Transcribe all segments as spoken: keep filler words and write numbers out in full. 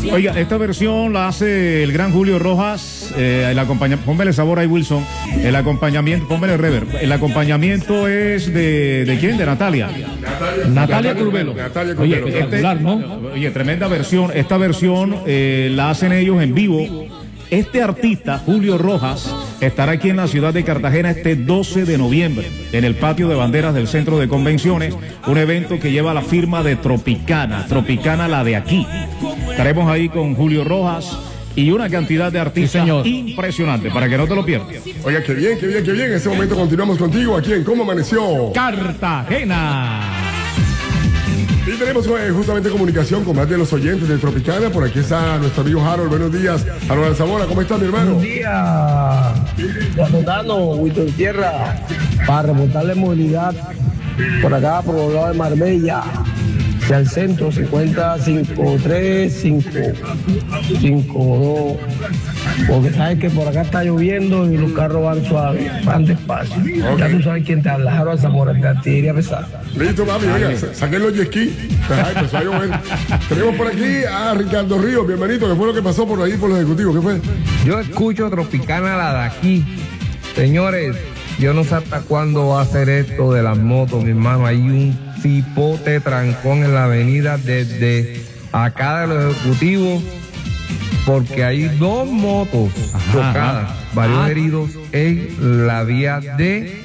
Oiga, esta versión la hace el gran Julio Rojas, eh, el acompañamiento, póngale sabor ahí, Wilson, el acompañamiento, póngale reverb, el acompañamiento es de, ¿de quién? De Natalia. Natalia, Natalia Curvelo. Natalia Curvelo. Oye, espectacular, ¿no? Oye, tremenda versión, esta versión eh, la hacen ellos en vivo. Este artista, Julio Rojas, estará aquí en la ciudad de Cartagena este doce de noviembre, en el patio de banderas del Centro de Convenciones, un evento que lleva la firma de Tropicana, Tropicana la de aquí. Estaremos ahí con Julio Rojas y una cantidad de artistas sí, impresionante, para que no te lo pierdas. Oiga, qué bien, qué bien, qué bien. En este momento continuamos contigo aquí en ¿Cómo Amaneció? Cartagena. Y tenemos eh, justamente comunicación con más de los oyentes de Tropicana. Por aquí está nuestro amigo Harold. Buenos días. Harold Alzamora, ¿cómo estás, mi hermano? Buenos días. Reportando, Wilton Tierra, para reportarle movilidad por acá, por el lado de Marbella, hacia el centro, se encuentra cinco tres, cinco, cinco dos. Porque sabes que por acá está lloviendo y los carros van suaves, van despacio. Okay. Ya tú sabes quién te habla, Harold Alzamora, de artillería pesada. Listo, mami, oiga, saquen los jet ski. Ay, pues a llover. Tenemos por aquí a Ricardo Ríos, bienvenido. ¿Qué fue lo que pasó por ahí por los ejecutivos? ¿Qué fue? Yo escucho Tropicana la de aquí. Señores, yo no sé hasta cuándo va a ser esto de las motos, mi hermano. Hay un cipote trancón en la avenida desde acá de los ejecutivos, porque hay dos motos ajá, chocadas, ajá. varios ah. heridos en la vía de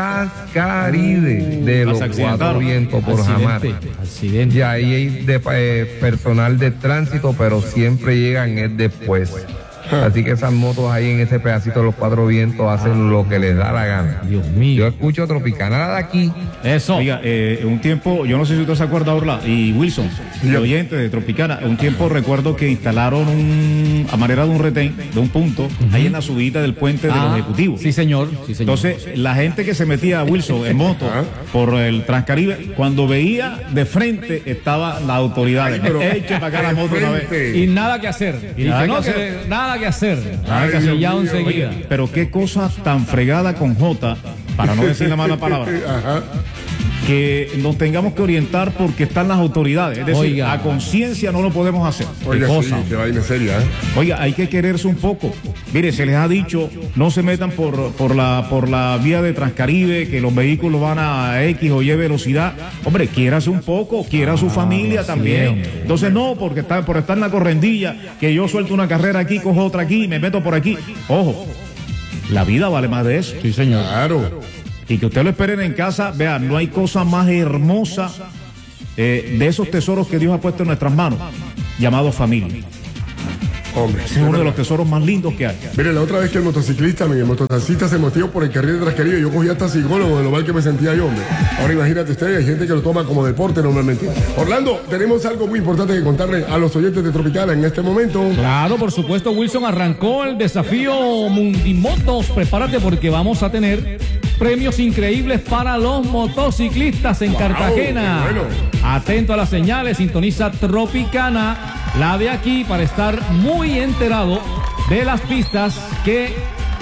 Transcaribe de los Cuatro Vientos por Jamar. Y ahí hay de, eh, personal de tránsito, pero siempre llegan es después. Así que esas motos ahí en ese pedacito de los Cuatro Vientos hacen lo que les da la gana. Dios mío. Yo escucho Tropicana de aquí. Eso. Oiga, eh, un tiempo, yo no sé si usted se acuerda, Orla, y Wilson, el oyente de Tropicana, un tiempo recuerdo que instalaron un, a manera de un retén, de un punto, uh-huh. ahí en la subida del puente ah, de los ejecutivos. Sí, señor. Sí, señor. Entonces, la gente que se metía a Wilson en moto por el Transcaribe, cuando veía de frente estaba la autoridad. Eche para acá la moto una vez. Y nada que hacer. Y, y nada, que, que hacer. Que, nada que hacer. Nada que hacer. Ya enseguida. Pero qué cosa tan fregada con J, para no decir la mala palabra. Ajá. Que nos tengamos que orientar porque están las autoridades. Es decir, oiga, a conciencia no lo podemos hacer. Oiga, sí, que vaina seria, ¿eh? Oiga, hay que quererse un poco. Mire, se les ha dicho, no se metan por, por, la, por la vía de Transcaribe, que los vehículos van a X o Y velocidad. Hombre, quiérase un poco, quiera a su ah, familia también. Sí, entonces no, porque está, por estar en la correndilla, que yo suelto una carrera aquí, cojo otra aquí, me meto por aquí. Ojo, la vida vale más de eso. Sí, señor. Claro. Y que usted lo esperen en casa, vean, no hay cosa más hermosa eh, de esos tesoros que Dios ha puesto en nuestras manos, llamados familia. Hombre, es uno de los tesoros más lindos que hay. Mire, la otra vez que el motociclista, mi motociclista se motivó por el carril de Transcaribe, yo cogí hasta psicólogo de lo mal que me sentía yo, hombre. Ahora imagínate usted, hay gente que lo toma como deporte normalmente. Orlando, tenemos algo muy importante que contarle a los oyentes de Tropicana en este momento. Claro, por supuesto, Wilson, arrancó el desafío Mundimotos. Prepárate porque vamos a tener premios increíbles para los motociclistas en wow, Cartagena. Bueno. Atento a las señales, sintoniza Tropicana, la de aquí, para estar muy enterado de las pistas que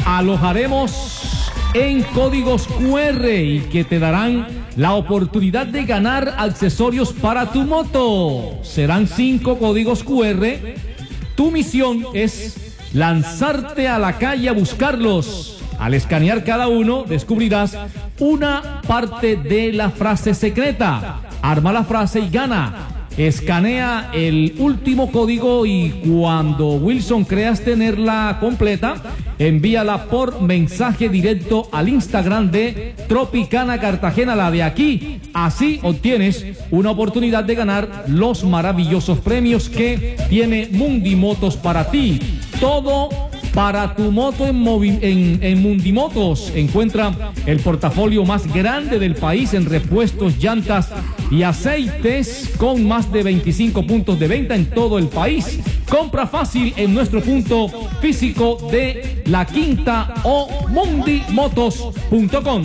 alojaremos en códigos cu erre y que te darán la oportunidad de ganar accesorios para tu moto. Serán cinco códigos cu erre. Tu misión es lanzarte a la calle a buscarlos. Al escanear cada uno, descubrirás una parte de la frase secreta. Arma la frase y gana. Escanea el último código y cuando Wilson creas tenerla completa, envíala por mensaje directo al Instagram de Tropicana Cartagena, la de aquí. Así obtienes una oportunidad de ganar los maravillosos premios que tiene Mundimotos para ti. Todo para tu moto en, en, en Mundimotos. Encuentra el portafolio más grande del país en repuestos, llantas y aceites, con más de veinticinco puntos de venta en todo el país. Compra fácil en nuestro punto físico de La Quinta o mundimotos punto com.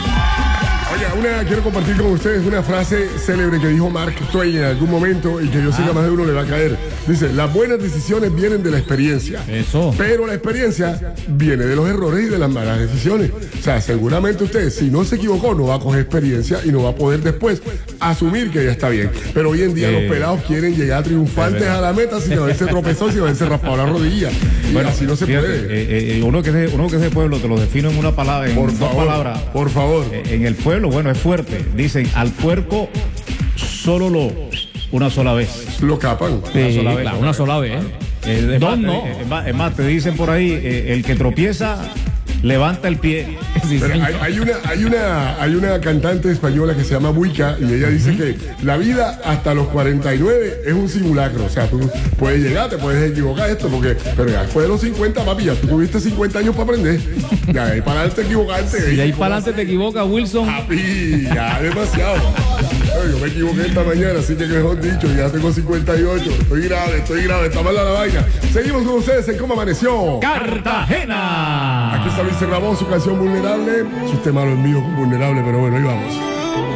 Oiga, una, quiero compartir con ustedes una frase célebre que dijo Mark Twain en algún momento y que yo sé que a más de uno le va a caer. Dice, las buenas decisiones vienen de la experiencia. Eso. Pero la experiencia viene de los errores y de las malas decisiones. O sea, seguramente usted, si no se equivocó, no va a coger experiencia y no va a poder después asumir que ya está bien. Pero hoy en día Eh, los pelados quieren llegar triunfantes a la meta sin haberse tropezado, sin haberse raspado la rodilla. Y Bueno, así no se fíjate, puede. eh, eh, uno, que es de, uno que es de pueblo, te lo defino en una palabra, en Por dos favor, palabras. por favor. Eh, En el pueblo, bueno, es fuerte. Dicen, al puerco solo lo una sola vez. Lo capan. Sí, sola vez. claro, una sola vez. Eh, es, Dos más, no. eh, es más- es más, te dicen por ahí, eh, el que tropieza, levanta el pie. Sí, Pero señor. hay, hay una, hay, una, hay una cantante española que se llama Buica y ella dice que la vida hasta los cuarenta y nueve es un simulacro. O sea, tú puedes llegar, te puedes equivocar esto, porque, pero ya después de los cincuenta, papi, ya tú tuviste cincuenta años para aprender. Ya de ahí para adelante equivocarte. Y de ahí para adelante te equivocas, Wilson. Papi, ya demasiado. Ay, yo me equivoqué esta mañana, así que mejor dicho, ya tengo cincuenta y ocho. Estoy grave, estoy grave, está mala la vaina. Seguimos con ustedes en Cómo Amaneció. Cartagena. Aquí está Luis Ramón, su canción Vulnerable. Su tema malo es mío, Vulnerable, pero bueno, ahí vamos.